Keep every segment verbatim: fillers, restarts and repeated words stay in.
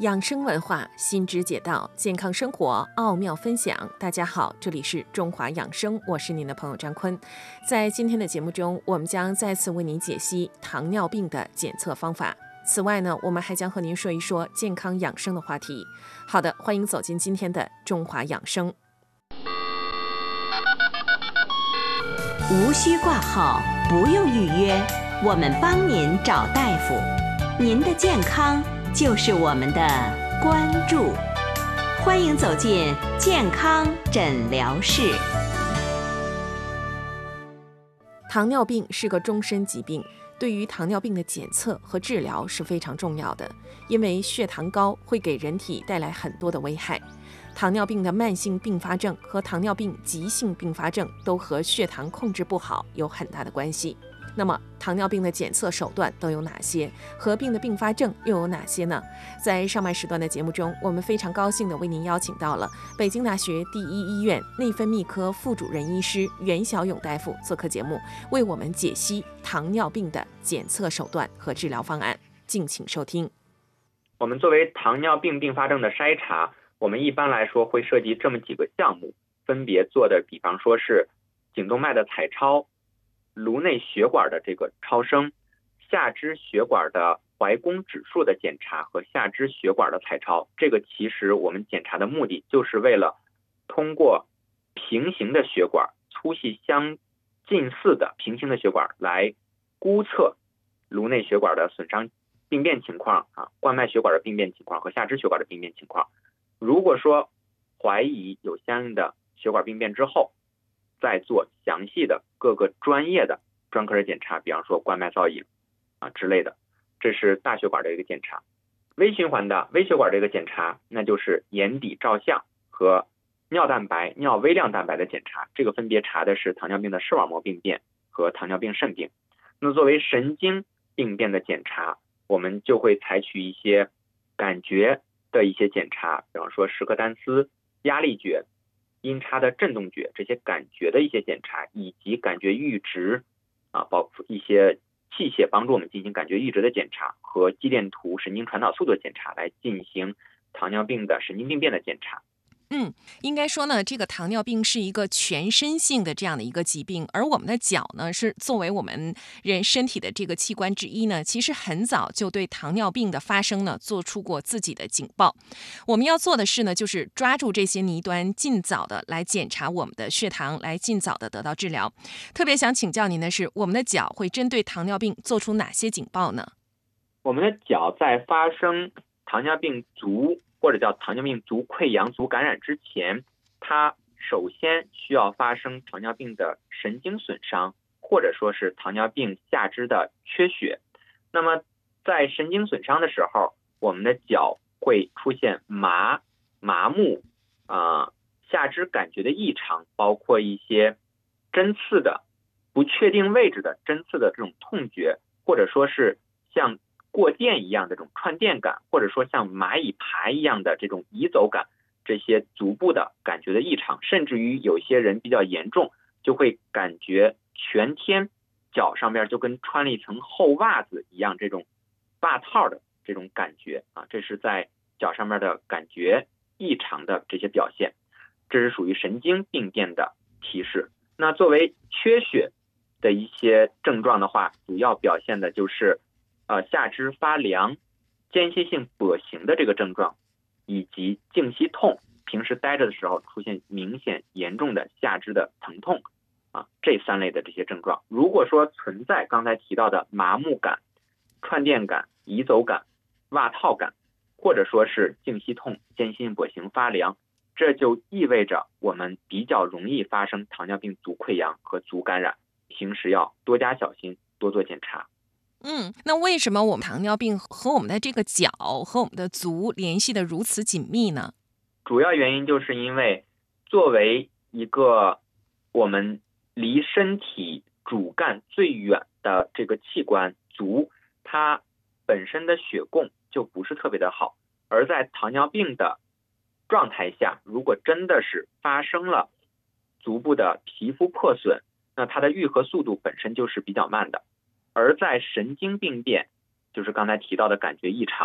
养生文化新知解道，健康生活奥妙分享。大家好，这里是中华养生，我是您的朋友张坤。在今天的节目中，我们将再次为您解析糖尿病的检测方法。此外呢，我们还将和您说一说健康养生的话题。好的，欢迎走进今天的中华养生。 无需挂号，不用预约，我们帮您找大夫。您的健康就是我们的关注。欢迎走进健康诊疗室。 糖尿病是个终身疾病，对于糖尿病的检测和治疗是非常重要的，因为血糖高会给人体带来很多的危害。糖尿病的慢性并发症和糖尿病急性并发症都和血糖控制不好有很大的关系。那么糖尿病的检测手段都有哪些？合并的并发症又有哪些呢？在上半时段的节目中，我们非常高兴地为您邀请到了北京大学第一医院内分泌科副主任医师袁小勇大夫做客节目，为我们解析糖尿病的检测手段和治疗方案。敬请收听。 我们作为糖尿病并发症的筛查，我们一般来说会涉及这么几个项目，分别做的比方说是颈动脉的彩超、颅内血管的这个超声、下肢血管的怀宫指数的检查和下肢血管的彩超。这个其实我们检查的目的就是为了通过平行的血管、粗细相近似的平行的血管来估测颅内血管的损伤病变情况啊，冠脉血管的病变情况和下肢血管的病变情况。如果说怀疑有相应的血管病变之后，再做详细的各个专业的专科的检查，比方说冠脉造影啊之类的，这是大血管的一个检查。微循环的微血管的一个检查，那就是眼底照相和尿蛋白、尿微量蛋白的检查，这个分别查的是糖尿病的视网膜病变和糖尿病肾病。那作为神经病变的检查，我们就会采取一些感觉的一些检查，比方说时刻单丝、压力觉、音叉的振动觉，这些感觉的一些检查，以及感觉阈值啊，包括一些器械帮助我们进行感觉阈值的检查和肌电图神经传导速度的检查，来进行糖尿病的神经病变的检查。 嗯，应该说呢，这个糖尿病是一个全身性的这样的一个疾病，而我们的脚呢，是作为我们人身体的这个器官之一呢，其实很早就对糖尿病的发生呢，做出过自己的警报。我们要做的是呢，就是抓住这些倪端，尽早的来检查我们的血糖，来尽早的得到治疗。特别想请教您的是，我们的脚会针对糖尿病做出哪些警报呢？ 我们的脚在发生糖尿病足或者叫糖尿病足溃疡、足感染之前，它首先需要发生糖尿病的神经损伤，或者说是糖尿病下肢的缺血。那么在神经损伤的时候，我们的脚会出现麻、麻木、呃、下肢感觉的异常，包括一些针刺的不确定位置的针刺的这种痛觉，或者说是像过电一样的这种串电感，或者说像蚂蚁爬一样的这种移走感，这些足部的感觉的异常，甚至于有些人比较严重，就会感觉全天脚上面就跟穿了一层厚袜子一样，这种袜套的这种感觉啊，这是在脚上面的感觉异常的这些表现，这是属于神经病变的提示。那作为缺血的一些症状的话，主要表现的就是呃，下肢发凉、间歇性跛行的这个症状，以及静息痛，平时待着的时候出现明显严重的下肢的疼痛啊，这三类的这些症状。如果说存在刚才提到的麻木感、串电感、移走感、袜套感，或者说是静息痛、间歇性跛行、发凉，这就意味着我们比较容易发生糖尿病足溃疡和足感染，平时要多加小心，多做检查。 嗯，那为什么我们糖尿病和我们的这个脚和我们的足联系的如此紧密呢？ 主要原因就是因为作为一个我们离身体主干最远的这个器官足，它本身的血供就不是特别的好，而在糖尿病的状态下，如果真的是发生了足部的皮肤破损，那它的愈合速度本身就是比较慢的。而在神经病变，就是刚才提到的感觉异常，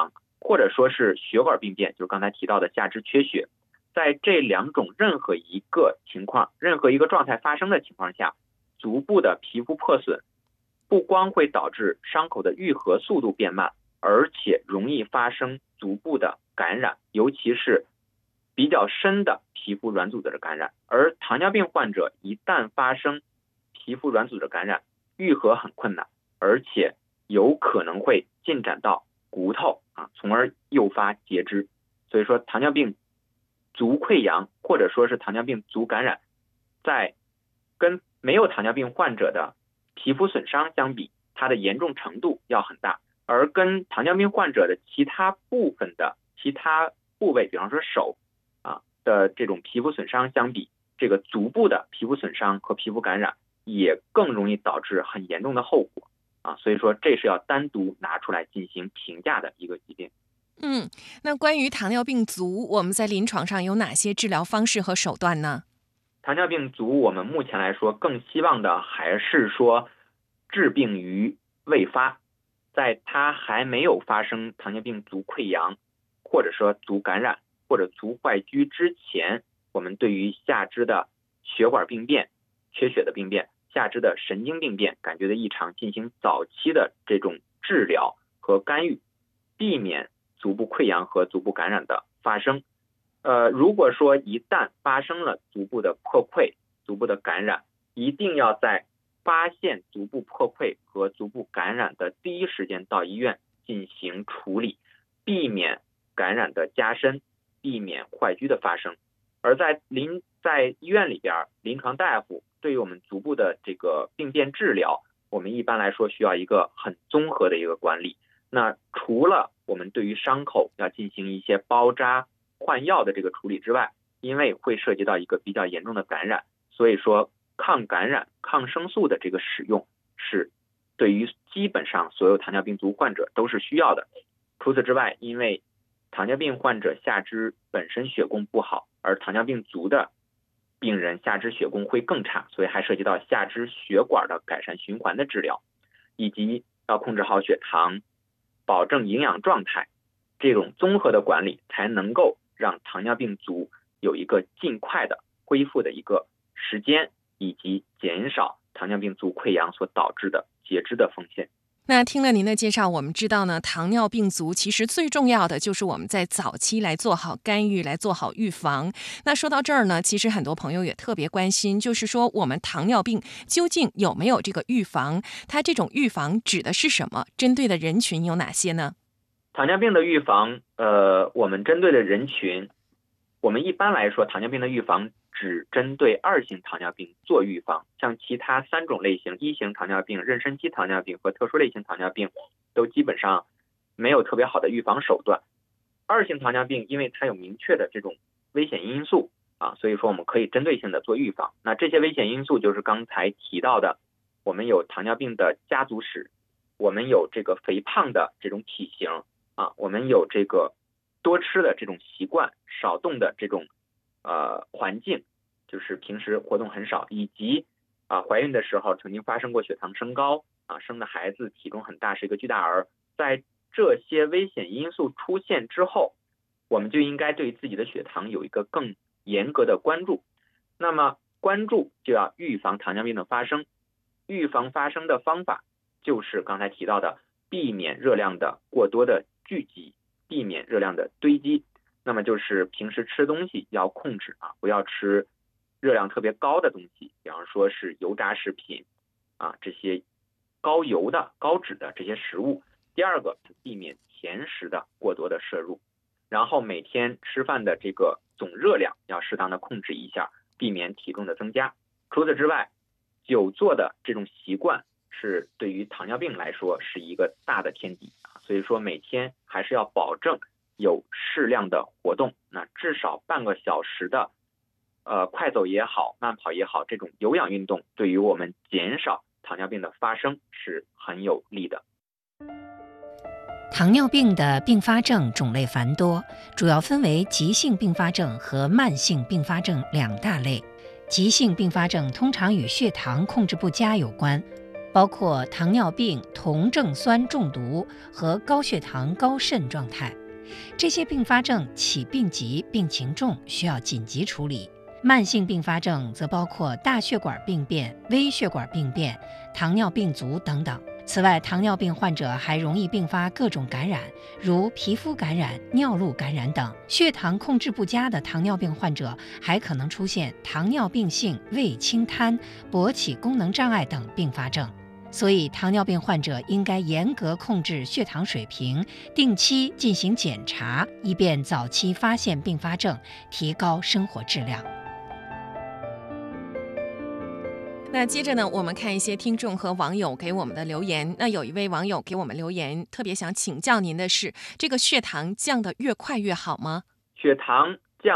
或者说是血管病变，就是刚才提到的下肢缺血，在这两种任何一个情况、任何一个状态发生的情况下，足部的皮肤破损不光会导致伤口的愈合速度变慢，而且容易发生足部的感染，尤其是比较深的皮肤软组织的感染。而糖尿病患者一旦发生皮肤软组织感染，愈合很困难，而且有可能会进展到骨头啊，从而诱发截肢。所以说糖尿病足溃疡或者说是糖尿病足感染，在跟没有糖尿病患者的皮肤损伤相比，它的严重程度要很大，而跟糖尿病患者的其他部分的其他部位，比方说手啊的这种皮肤损伤相比，这个足部的皮肤损伤和皮肤感染也更容易导致很严重的后果啊，所以说这是要单独拿出来进行评价的一个疾病。 嗯，那关于糖尿病足，我们在临床上有哪些治疗方式和手段呢？ 糖尿病足，我们目前来说更希望的还是说治病于未发，在它还没有发生糖尿病足溃疡，或者说足感染或者足坏疽之前，我们对于下肢的血管病变、缺血的病变、下肢的神经病变、感觉的异常进行早期的这种治疗和干预，避免足部溃疡和足部感染的发生。呃，如果说一旦发生了足部的破溃、足部的感染，一定要在发现足部破溃和足部感染的第一时间到医院进行处理，避免感染的加深，避免坏疽的发生。而在临在医院里边，临床大夫对于我们足部的这个病变治疗，我们一般来说需要一个很综合的一个管理。那除了我们对于伤口要进行一些包扎、换药的这个处理之外，因为会涉及到一个比较严重的感染，所以说抗感染、抗生素的这个使用是对于基本上所有糖尿病足患者都是需要的。除此之外，因为糖尿病患者下肢本身血供不好，而糖尿病足的病人下肢血供会更差，所以还涉及到下肢血管的改善循环的治疗，以及要控制好血糖，保证营养状态，这种综合的管理才能够让糖尿病足有一个尽快的恢复的一个时间，以及减少糖尿病足溃疡所导致的截肢的风险。 那听了您的介绍，我们知道呢，糖尿病足其实最重要的就是我们在早期来做好干预，来做好预防。那说到这儿呢，其实很多朋友也特别关心，就是说我们糖尿病究竟有没有这个预防？它这种预防指的是什么？针对的人群有哪些呢？ 糖尿病的预防，呃，我们针对的人群，我们一般来说，糖尿病的预防只针对二型糖尿病做预防，像其他三种类型，一型糖尿病、妊娠期糖尿病和特殊类型糖尿病，都基本上没有特别好的预防手段。二型糖尿病因为它有明确的这种危险因素啊，所以说我们可以针对性的做预防。那这些危险因素就是刚才提到的，我们有糖尿病的家族史，我们有这个肥胖的这种体型啊，我们有这个多吃的这种习惯，少动的这种呃环境，就是平时活动很少，以及啊怀孕的时候曾经发生过血糖升高啊，生的孩子体重很大，是一个巨大儿。在这些危险因素出现之后，我们就应该对自己的血糖有一个更严格的关注。那么关注就要预防糖尿病的发生，预防发生的方法就是刚才提到的，避免热量的过多的聚集，避免热量的堆积。那么就是平时吃东西要控制啊，不要吃热量特别高的东西，比方说是油炸食品啊，这些高油的、高脂的这些食物。第二个，避免甜食的过多的摄入，然后每天吃饭的这个总热量要适当的控制一下，避免体重的增加。除此之外，久坐的这种习惯是对于糖尿病来说是一个大的天敌啊，所以说每天还是要保证有适量的活动，那至少半个小时的呃快走也好，慢跑也好，这种有氧运动对于我们减少糖尿病的发生是很有利的。 糖尿病的并发症种类繁多，主要分为急性并发症和慢性并发症两大类。急性并发症通常与血糖控制不佳有关，包括糖尿病酮症酸中毒和高血糖高肾状态。 这些并发症起病急、病情重，需要紧急处理。慢性并发症则包括大血管病变、微血管病变、糖尿病足等等。此外，糖尿病患者还容易并发各种感染，如皮肤感染、尿路感染等。血糖控制不佳的糖尿病患者还可能出现糖尿病性胃轻瘫、勃起功能障碍等并发症。所以，糖尿病患者应该严格控制血糖水平，定期进行检查，以便早期发现并发症，提高生活质量。 那接着呢，我们看一些听众和网友给我们的留言。那有一位网友给我们留言，特别想请教您的是，这个血糖降得越快越好吗？ 血糖